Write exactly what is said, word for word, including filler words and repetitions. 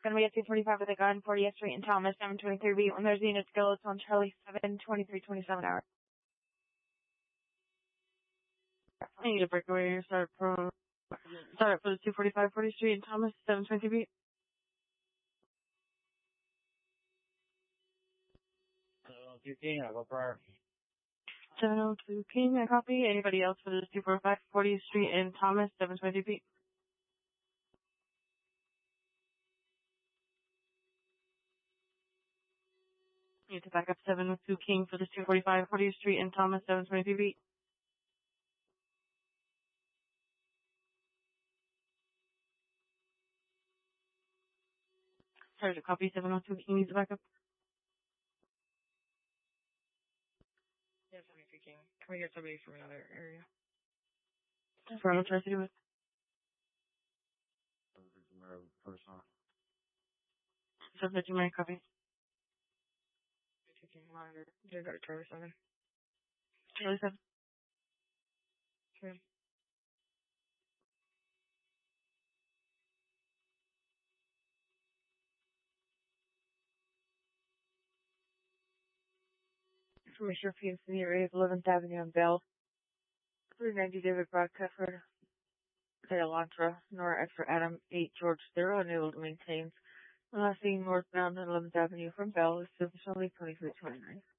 going to be at two forty-five with a gun, fortieth Street and Thomas, seven twenty-three B. When there's units go, it's on Charlie, seven twenty-three twenty-seven hour. I need a breakaway here. Start for, start for the two forty-five fortieth Street and Thomas, seven twenty-three B. seven oh two King, I'll go prior. seven oh two King, I copy. Anybody else for the two forty-five fortieth Street and Thomas, seven twenty B? Need to back up seven oh two King for the two forty-five fortieth Street and Thomas, seven twenty B. Sorry to copy seven oh two King needs to back up. Yeah, seven oh two King. Can we get somebody from another area? From Tri-City with. Person. Subject to my copy. two King, monitor. Did I go to Charlie seven? Charlie seven. Okay. Information for in the area of eleventh Avenue on Bell. three ninety David Broad Cufford. Elantra, Nora X for Adam, eight George zero, unable to maintain. Last seen northbound on eleventh Avenue from Bell is sufficiently twenty-three twenty-nine.